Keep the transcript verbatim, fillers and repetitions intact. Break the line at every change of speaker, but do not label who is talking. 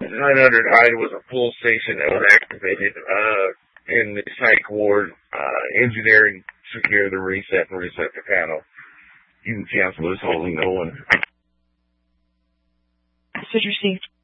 nine hundred I was a full station that was activated uh, in the psych ward. Uh, engineering took care of the reset and reset the panel. Even chancellor is holding no one.
Message received.